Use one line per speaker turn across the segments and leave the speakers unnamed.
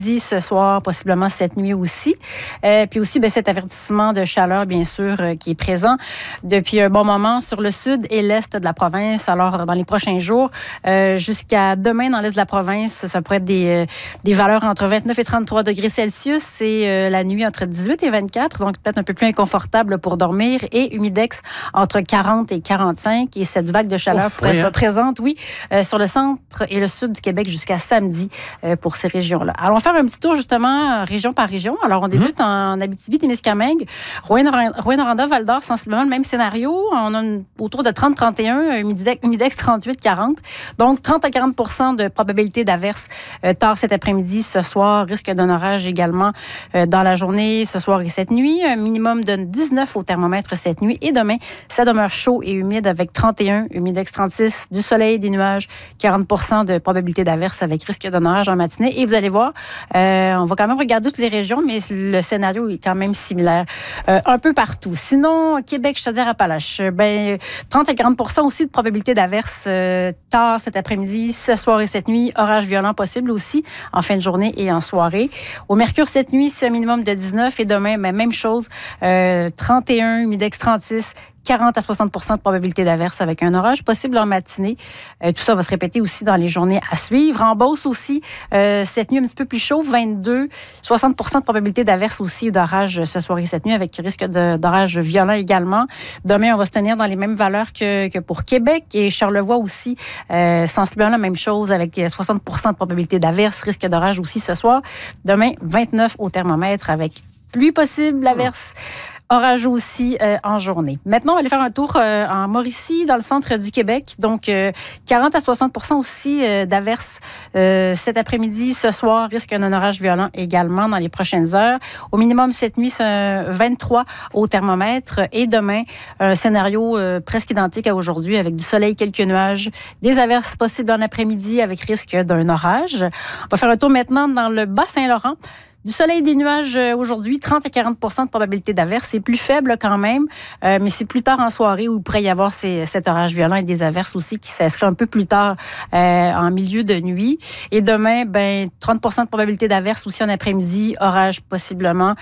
ce soir, possiblement cette nuit aussi. Puis aussi, cet avertissement de chaleur, bien sûr, qui est présent depuis un bon moment sur le sud et l'est de la province. Alors, dans les prochains jours, jusqu'à demain, dans l'est de la province, ça pourrait être des valeurs entre 29 et 33 degrés Celsius et la nuit entre 18 et 24, donc peut-être un peu plus inconfortable pour dormir, et humidex entre 40 et 45. Et cette vague de chaleur pourrait être présente, sur le centre et le sud du Québec jusqu'à samedi pour ces régions-là. Alors, on va faire un petit tour, justement, région par région. Alors, on débute en Abitibi-Témiscamingue. Rouyn-Noranda, Val-d'Or, sensiblement le même scénario. On a autour de 30-31, humidex 38-40. Donc, 30 à 40 % de probabilité d'averse tard cet après-midi, ce soir. Risque d'un orage également dans la journée, ce soir et cette nuit. Un minimum de 19 au thermomètre cette nuit. Et demain, ça demeure chaud et humide avec 31, humidex 36, du soleil, des nuages, 40 % de probabilité d'averse avec risque d'un orage en matinée. Et vous allez voir, on va quand même regarder toutes les régions, mais le scénario est quand même similaire un peu partout. Sinon, Québec, Chaudière-Appalaches, 30 à 40 % aussi de probabilité d'averse tard cet après-midi, ce soir et cette nuit. Orage violent possible aussi en fin de journée et en soirée. Au Mercure, cette nuit, c'est un minimum de 19 et demain, même chose, 31, humidex 36, 40 à 60 % de probabilité d'averse avec un orage possible en matinée. Tout ça va se répéter aussi dans les journées à suivre. En Beauce aussi, cette nuit un petit peu plus chaud, 22, 60 % de probabilité d'averse aussi d'orage ce soir et cette nuit avec risque d'orage violent également. Demain, on va se tenir dans les mêmes valeurs que pour Québec et Charlevoix aussi, sensiblement la même chose avec 60 % de probabilité d'averse, risque d'orage aussi ce soir. Demain, 29 au thermomètre avec pluie possible, l'averse. Orage aussi en journée. Maintenant, on va aller faire un tour en Mauricie, dans le centre du Québec. Donc, 40 à 60 % aussi d'averses cet après-midi, ce soir. Risque d'un orage violent également dans les prochaines heures. Au minimum, cette nuit, c'est 23 au thermomètre. Et demain, un scénario presque identique à aujourd'hui avec du soleil, quelques nuages, des averses possibles en après-midi avec risque d'un orage. On va faire un tour maintenant dans le Bas-Saint-Laurent. Du soleil et des nuages aujourd'hui, 30 à 40 % de probabilité d'averse. C'est plus faible quand même, mais c'est plus tard en soirée où il pourrait y avoir cet orage violent et des averses aussi qui cesseraient un peu plus tard en milieu de nuit. Et demain, 30 % de probabilité d'averse aussi en après-midi, orage possiblement.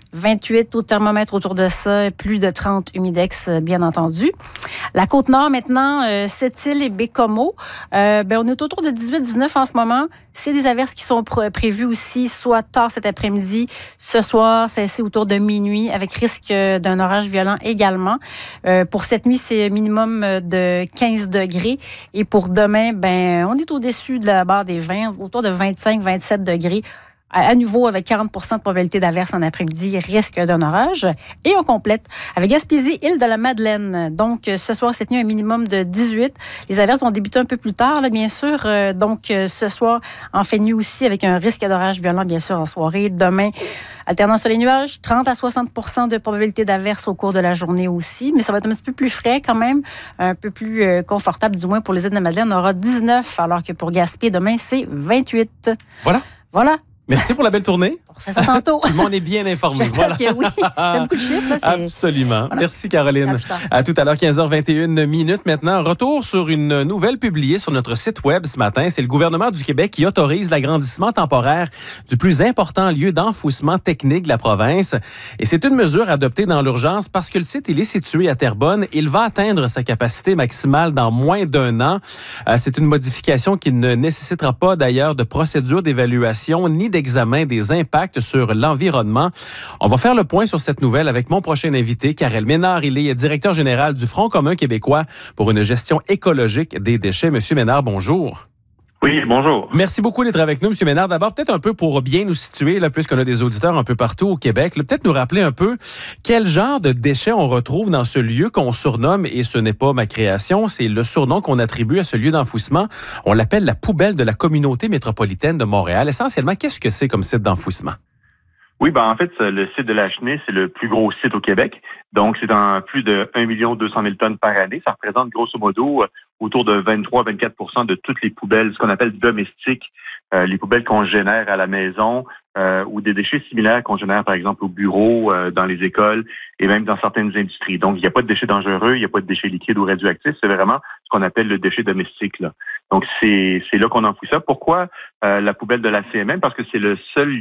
28 au thermomètre autour de ça, plus de 30 humidex, bien entendu. La Côte-Nord, maintenant, Sept-Îles et Bécomo, on est autour de 18-19 en ce moment. C'est des averses qui sont prévues aussi, soit tard cet après-midi, ce soir, c'est autour de minuit, avec risque d'un orage violent également. Pour cette nuit, c'est minimum de 15 degrés. Et pour demain, on est au-dessus de la barre des 20, autour de 25-27 degrés. À nouveau, avec 40 % de probabilité d'averse en après-midi, risque d'un orage. Et on complète avec Gaspésie, île de la Madeleine. Donc, ce soir, cette nuit, un minimum de 18. Les averses vont débuter un peu plus tard, là, bien sûr. Donc, ce soir, en fin de nuit aussi, avec un risque d'orage violent, bien sûr, en soirée. Demain, alternance sur les nuages, 30 à 60 % de probabilité d'averse au cours de la journée aussi. Mais ça va être un petit peu plus frais quand même, un peu plus confortable, du moins pour les îles de la Madeleine. On aura 19, alors que pour Gaspé, demain, c'est 28. Voilà.
Merci pour la belle tournée.
On refait ça tantôt.
Tout le monde est bien informé.
J'espère que oui. J'aime beaucoup de chiffres. Là,
absolument. Voilà. Merci, Caroline. À tout à l'heure, 15h21 maintenant. Retour sur une nouvelle publiée sur notre site web ce matin. C'est le gouvernement du Québec qui autorise l'agrandissement temporaire du plus important lieu d'enfouissement technique de la province. Et c'est une mesure adoptée dans l'urgence parce que le site il est situé à Terrebonne. Il va atteindre sa capacité maximale dans moins d'un an. C'est une modification qui ne nécessitera pas d'ailleurs de procédure d'évaluation ni d'examen des impacts sur l'environnement. On va faire le point sur cette nouvelle avec mon prochain invité, Karel Ménard. Il est directeur général du Front commun québécois pour une gestion écologique des déchets. Monsieur Ménard, bonjour.
Oui, bonjour.
Merci beaucoup d'être avec nous, M. Ménard. D'abord, peut-être un peu pour bien nous situer, là, puisqu'on a des auditeurs un peu partout au Québec, là, peut-être nous rappeler un peu quel genre de déchets on retrouve dans ce lieu qu'on surnomme, et ce n'est pas ma création, c'est le surnom qu'on attribue à ce lieu d'enfouissement. On l'appelle la poubelle de la communauté métropolitaine de Montréal. Essentiellement, qu'est-ce que c'est comme site d'enfouissement?
Oui, en fait, le site de la Chenée, c'est le plus gros site au Québec. Donc, c'est dans plus de 1 200 000 tonnes par année. Ça représente grosso modo autour de 23-24 % de toutes les poubelles, ce qu'on appelle domestiques, les poubelles qu'on génère à la maison ou des déchets similaires qu'on génère, par exemple, au bureau, dans les écoles et même dans certaines industries. Donc, il n'y a pas de déchets dangereux, il n'y a pas de déchets liquides ou radioactifs. C'est vraiment ce qu'on appelle le déchet domestique, là. Donc, c'est là qu'on enfouit ça. Pourquoi la poubelle de la CMM? Parce que c'est le seul